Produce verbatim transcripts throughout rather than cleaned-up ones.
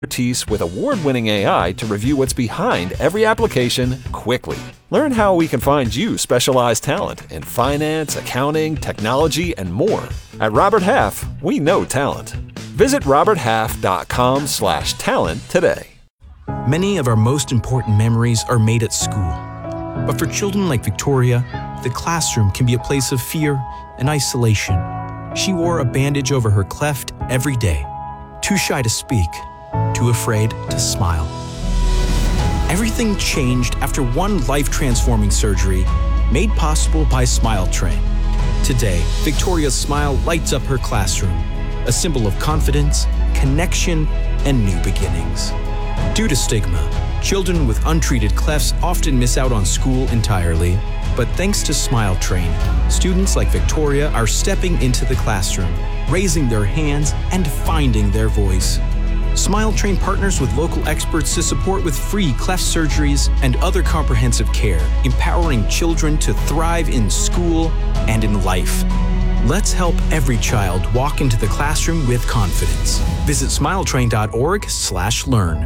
expertise with award-winning A I to review what's behind every application quickly. Learn how we can find you specialized talent in finance, accounting, technology, and more. At Robert Half, we know talent. Visit roberthalf.com slash talent today. Many of our most important memories are made at school. But for children like Victoria, the classroom can be a place of fear and isolation. She wore a bandage over her cleft every day, too shy to speak, too afraid to smile. Everything changed after one life-transforming surgery made possible by Smile Train. Today, Victoria's smile lights up her classroom, a symbol of confidence, connection, and new beginnings. Due to stigma, children with untreated clefts often miss out on school entirely. But thanks to Smile Train, students like Victoria are stepping into the classroom, raising their hands, and finding their voice. Smile Train partners with local experts to support with free cleft surgeries and other comprehensive care, empowering children to thrive in school and in life. Let's help every child walk into the classroom with confidence. Visit smiletrain.org slash learn.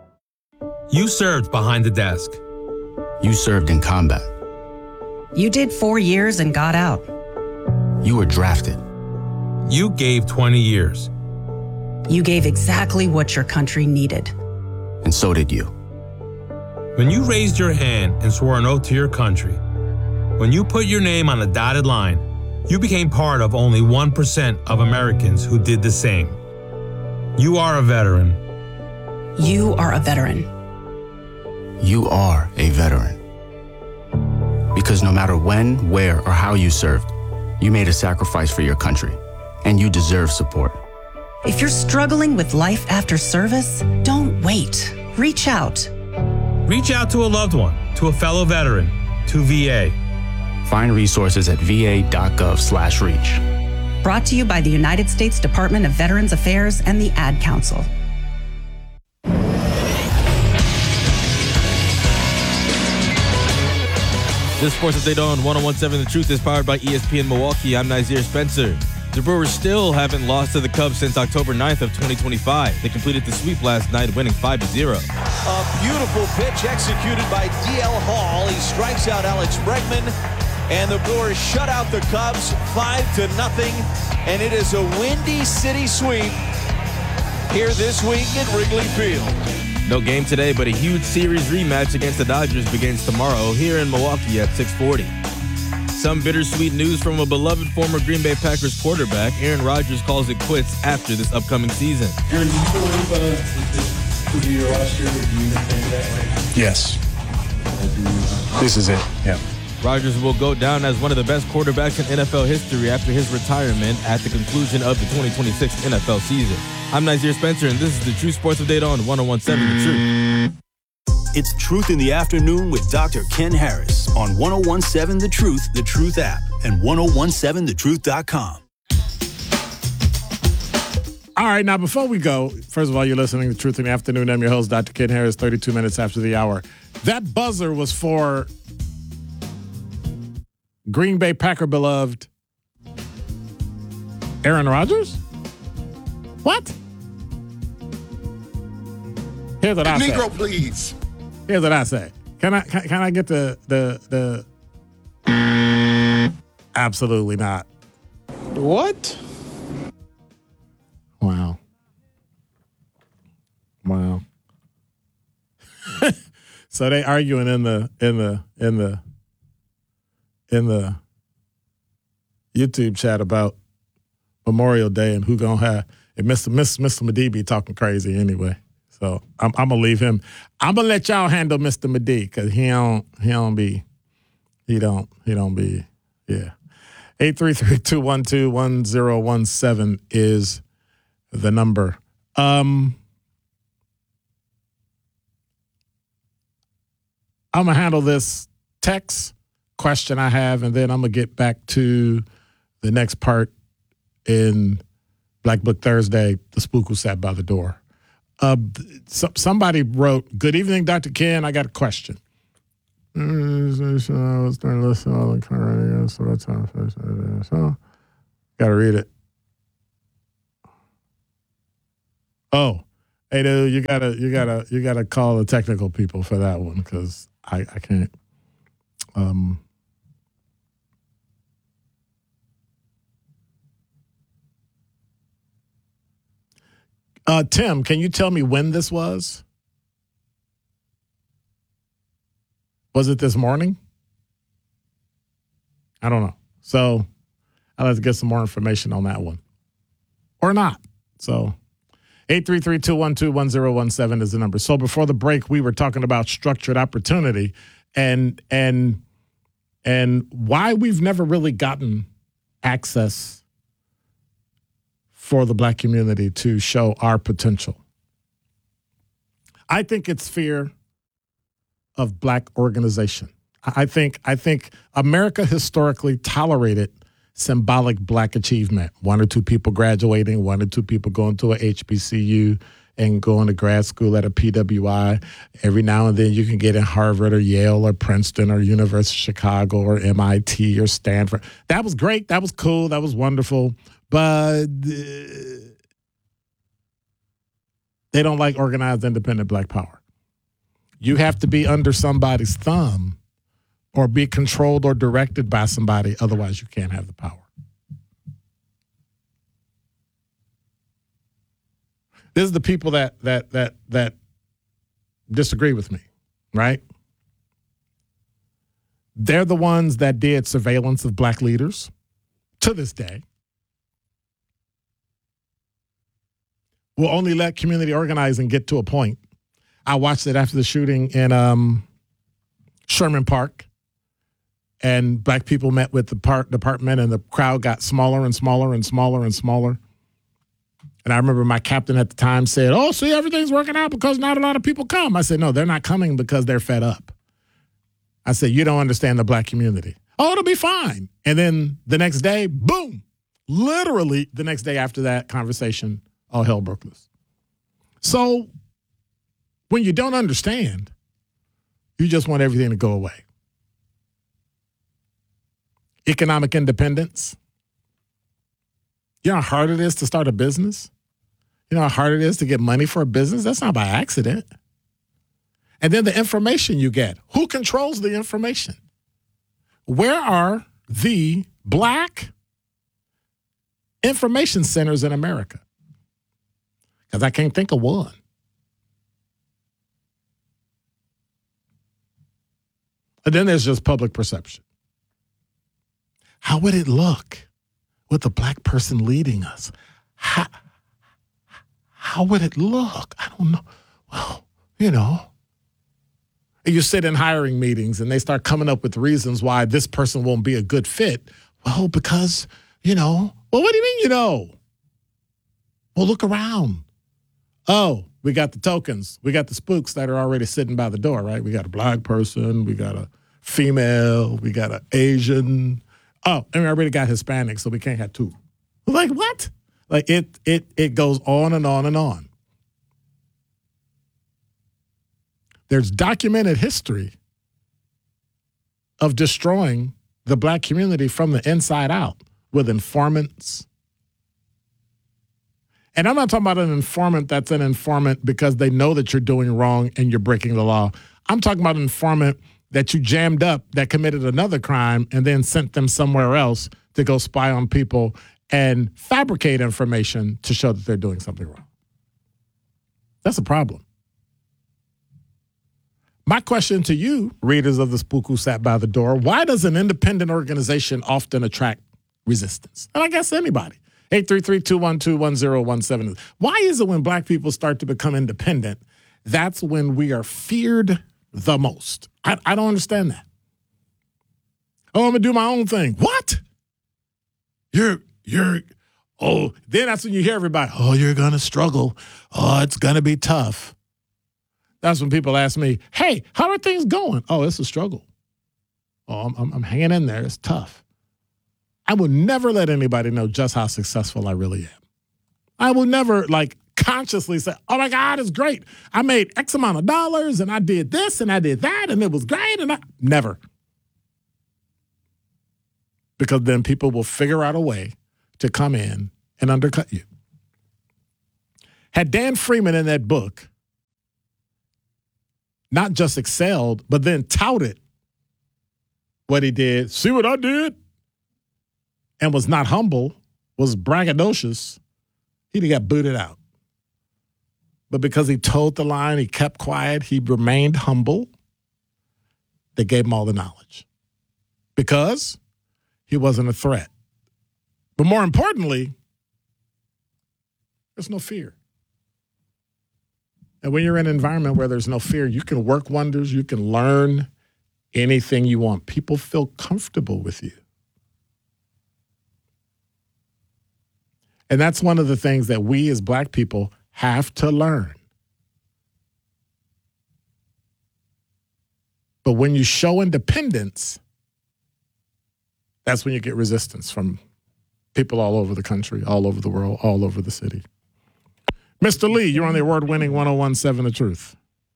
You served behind the desk. You served in combat. You did four years and got out. You were drafted. You gave twenty years. You gave exactly what your country needed. And so did you. When you raised your hand and swore an oath to your country, when you put your name on a dotted line, you became part of only one percent of Americans who did the same. You are a veteran. You are a veteran. You are a veteran. Because no matter when, where, or how you served, you made a sacrifice for your country, and you deserve support. If you're struggling with life after service, don't wait. Reach out. Reach out to a loved one, to a fellow veteran, to V A. Find resources at va.gov slash reach. Brought to you by the United States Department of Veterans Affairs and the Ad Council. This Sports Update on one oh one point seven The Truth is powered by E S P N Milwaukee. I'm Nazir Spencer. The Brewers still haven't lost to the Cubs since October ninth of twenty twenty-five. They completed the sweep last night, winning five to zero. A beautiful pitch executed by D L Hall. He strikes out Alex Bregman, and the Brewers shut out the Cubs five to nothing. And it is a Windy City sweep here this week at Wrigley Field. No game today, but a huge series rematch against the Dodgers begins tomorrow here in Milwaukee at six forty. Some bittersweet news from a beloved former Green Bay Packers quarterback. Aaron Rodgers calls it quits after this upcoming season. Aaron, do you believe uh, this could be your last year? Or do you think that? Yes. This is it, yeah. Rodgers will go down as one of the best quarterbacks in N F L history after his retirement at the conclusion of the twenty twenty-six N F L season. I'm Nazir Spencer, and this is the True Sports Update on one oh one point seven The Truth. It's Truth in the Afternoon with Doctor Ken Harris on one oh one point seven The Truth, The Truth app, and ten seventeen the truth dot com. All right, now before we go, first of all, you're listening to Truth in the Afternoon. I'm your host, Doctor Ken Harris, thirty-two minutes after the hour. That buzzer was for Green Bay Packer beloved Aaron Rodgers? What? Here's what I say. Negro, please. Here's what I say. Can I can, can I get the the the? Absolutely not. What? Wow. Wow. So they arguing in the in the in the in the YouTube chat about Memorial Day and who gonna have and Mister Mister Mister Medee be talking crazy anyway. So I'm, I'm gonna leave him. I'm gonna let y'all handle Mister Medee because he don't he don't be he don't he don't be yeah. eight three three, two one two, one zero one seven is the number. Um, I'm gonna handle this text question I have, and then I'm gonna get back to the next part in Black Book Thursday. The spook who sat by the door. Uh, so, somebody wrote, "Good evening, Doctor Ken. I got a question." I was starting to listen to all the current so that's how so gotta read it. Oh, Hey, dude, you gotta, you gotta, you gotta call the technical people for that one because I, I can't. Um, uh, Tim, can you tell me when this was? Was it this morning? I don't know. So I'll have to get some more information on that one. Or not. So eight three three, two one two, one zero one seven is the number. So before the break, we were talking about structured opportunity and and and why we've never really gotten access for the black community to show our potential. I think it's fear of black organization. I think I think America historically tolerated symbolic black achievement. One or two people graduating, one or two people going to a H B C U and going to grad school at a P W I. Every now and then you can get in Harvard or Yale or Princeton or University of Chicago or M I T or Stanford. That was great. That was cool. That was wonderful. But uh, they don't like organized, independent black power. You have to be under somebody's thumb or be controlled or directed by somebody. Otherwise, you can't have the power. This is the people that that that that disagree with me, right? They're the ones that did surveillance of black leaders to this day. Will only let community organizing get to a point. I watched it after the shooting in um, Sherman Park. And black people met with the park department, and the crowd got smaller and smaller and smaller and smaller. And I remember my captain at the time said, oh, see, everything's working out because not a lot of people come. I said, no, they're not coming because they're fed up. I said, you don't understand the black community. Oh, it'll be fine. And then the next day, boom, literally the next day after that conversation, all hell broke loose. So when you don't understand, you just want everything to go away. Economic independence. You know how hard it is to start a business? You know how hard it is to get money for a business? That's not by accident. And then the information you get. Who controls the information? Where are the black information centers in America? Because I can't think of one. And then there's just public perception. How would it look with a black person leading us? How, how would it look? I don't know. Well, you know. You sit in hiring meetings and they start coming up with reasons why this person won't be a good fit. Well, because, you know. Well, what do you mean, you know? Well, look around. Oh, we got the tokens. We got the spooks that are already sitting by the door, right? We got a black person. We got a female. We got an Asian. Oh, and we already got Hispanic, so we can't have two. Like what? Like it it it goes on and on and on. There's documented history of destroying the black community from the inside out with informants. And I'm not talking about an informant that's an informant because they know that you're doing wrong and you're breaking the law. I'm talking about an informant that you jammed up that committed another crime and then sent them somewhere else to go spy on people and fabricate information to show that they're doing something wrong. That's a problem. My question to you, readers of the Spook Who Sat by the Door, why does an independent organization often attract resistance? And I guess anybody. eight three three, two one two, one zero one seven. Why is it when black people start to become independent, that's when we are feared the most? I, I don't understand that. Oh, I'm going to do my own thing. What? You're, you're, oh, then that's when you hear everybody, oh, you're going to struggle. Oh, it's going to be tough. That's when people ask me, hey, how are things going? Oh, it's a struggle. Oh, I'm, I'm, I'm hanging in there. It's tough. I will never let anybody know just how successful I really am. I will never, like, consciously say, oh, my God, it's great. I made X amount of dollars, and I did this, and I did that, and it was great, and I... Never. Because then people will figure out a way to come in and undercut you. Had Dan Freeman in that book not just excelled, but then touted what he did, see what I did, and was not humble, was braggadocious, he'd have got booted out. But because he told the line, he kept quiet, he remained humble, they gave him all the knowledge. Because he wasn't a threat. But more importantly, there's no fear. And when you're in an environment where there's no fear, you can work wonders, you can learn anything you want. People feel comfortable with you. And that's one of the things that we as black people have to learn. But when you show independence, that's when you get resistance from people all over the country, all over the world, all over the city. Mister Lee, you're on the award-winning one oh one seven The Truth.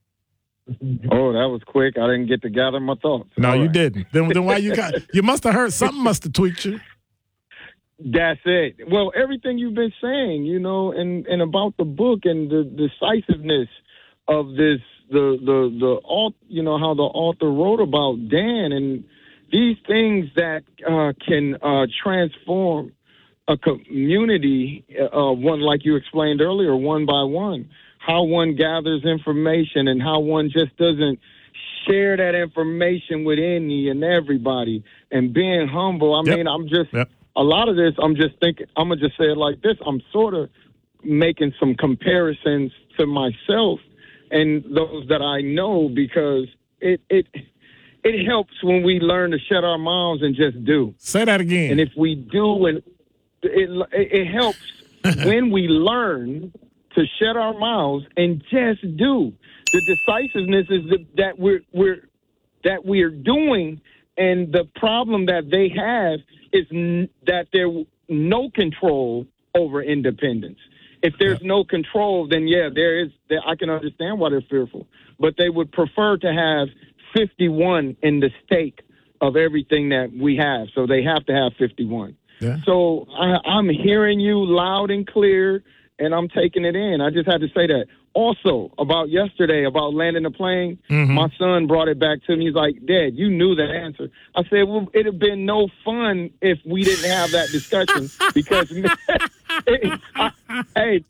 Oh, that was quick. I didn't get to gather my thoughts. No, All you right. didn't. Then, then why you got? You must have heard something. Must have tweaked you. That's it. Well, everything you've been saying, you know, and, and about the book and the decisiveness of this, the the the author, you know, how the author wrote about Dan and these things that uh, can uh, transform a community, uh, one like you explained earlier, one by one, how one gathers information and how one just doesn't share that information with any and everybody and being humble. I Yep. mean, I'm just, Yep. a lot of this, I'm just thinking, I'm going to just say it like this. I'm sort of making some comparisons to myself and those that I know because it, it, it helps when we learn to shut our mouths and just do. Say that again. And if we do, and it, it helps when we learn to shut our mouths and just do. The decisiveness is the, that we're we're that we're doing, and the problem that they have is n- that there's no control over independence. If there's yeah. no control, then yeah, there is. There, I can understand why they're fearful, but they would prefer to have fifty-one in the stake of everything that we have. So they have to have fifty-one. Yeah. So I, I'm hearing you loud and clear, and I'm taking it in. I just had to say that. Also, about yesterday, about landing the plane, mm-hmm. my son brought it back to me. He's like, Dad, you knew the answer. I said, well, it'd have been no fun if we didn't have that discussion because, it, I, hey,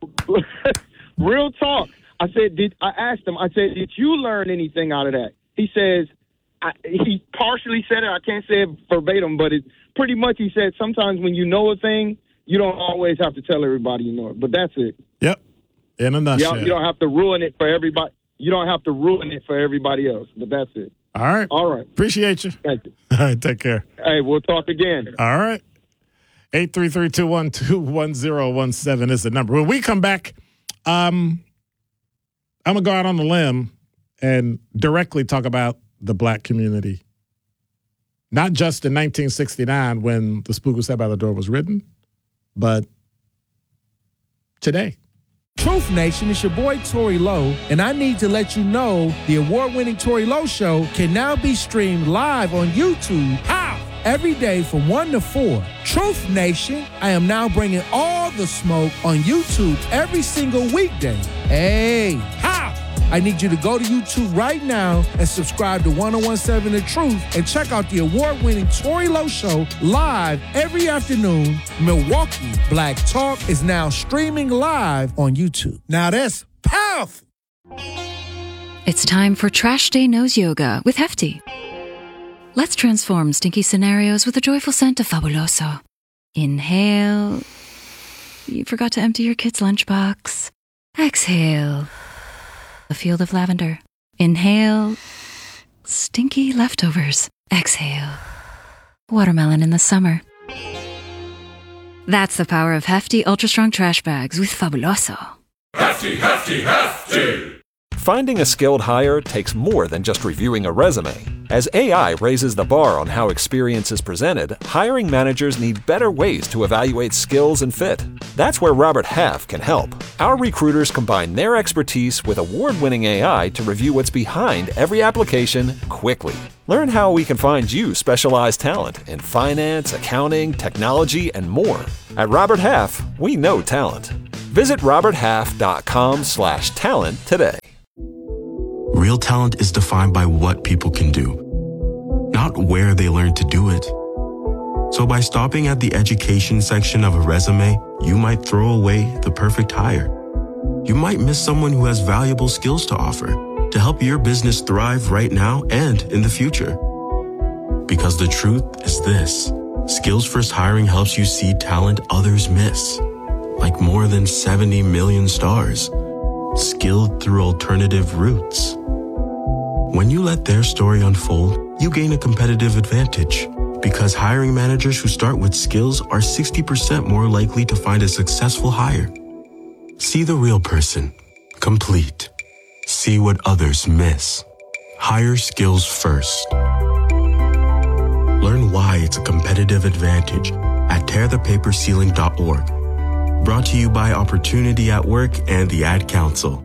real talk. I said, did I asked him, I said, did you learn anything out of that? He says, I, he partially said it. I can't say it verbatim, but it pretty much he said sometimes when you know a thing, you don't always have to tell everybody you know it. But that's it. Yep. In a nutshell. You, you don't have to ruin it for everybody. You don't have to ruin it for everybody else. But that's it. All right. All right. Appreciate you. Thank you. All right. Take care. Hey, we'll talk again. All right. eight three three, two one two, one zero one seven is the number. When we come back, um, I'm going to go out on the limb and directly talk about the black community. Not just in nineteen sixty-nine when The Spook Who Sat by the Door was written, but today. Truth Nation, it's your boy Tory Lowe, and I need to let you know the award-winning Tory Lowe Show can now be streamed live on YouTube. How? Every day from one to four. Truth Nation, I am now bringing all the smoke on YouTube every single weekday. Hey, how? I need you to go to YouTube right now and subscribe to one oh one seven The Truth and check out the award-winning Tory Lowe Show live every afternoon. Milwaukee Black Talk is now streaming live on YouTube. Now that's powerful. It's time for Trash Day Nose Yoga with Hefty. Let's transform stinky scenarios with a joyful scent of Fabuloso. Inhale. You forgot to empty your kid's lunchbox. Exhale. A field of lavender. Inhale. Stinky leftovers. Exhale. Watermelon in the summer. That's the power of Hefty Ultra Strong Trash Bags with Fabuloso. Hefty, hefty, hefty! Finding a skilled hire takes more than just reviewing a resume. As A I raises the bar on how experience is presented, hiring managers need better ways to evaluate skills and fit. That's where Robert Half can help. Our recruiters combine their expertise with award-winning A I to review what's behind every application quickly. Learn how we can find you specialized talent in finance, accounting, technology, and more. At Robert Half, we know talent. Visit roberthalf.com slash talent today. Real talent is defined by what people can do, not where they learn to do it. So by stopping at the education section of a resume, you might throw away the perfect hire. You might miss someone who has valuable skills to offer to help your business thrive right now and in the future. Because the truth is this: Skills First Hiring helps you see talent others miss, like more than seventy million stars, skilled through alternative routes. When you let their story unfold, you gain a competitive advantage, because hiring managers who start with skills are sixty percent more likely to find a successful hire. See the real person, complete. See what others miss. Hire skills first. Learn why it's a competitive advantage at tear the paper ceiling dot org. Brought to you by Opportunity at Work and the Ad Council.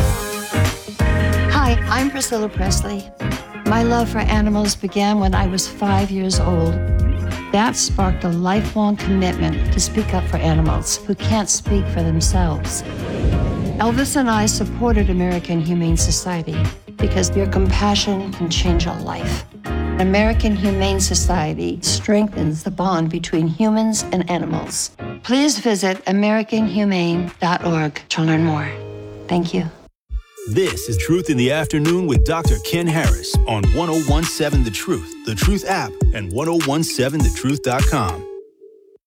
Hi, I'm Priscilla Presley. My love for animals began when I was five years old. That sparked a lifelong commitment to speak up for animals who can't speak for themselves. Elvis and I supported American Humane Society because your compassion can change a life. American Humane Society strengthens the bond between humans and animals. Please visit american humane dot org to learn more. Thank you. This is Truth in the Afternoon with Doctor Ken Harris on ten seventeen The Truth, The Truth app, and ten seventeen the truth dot com.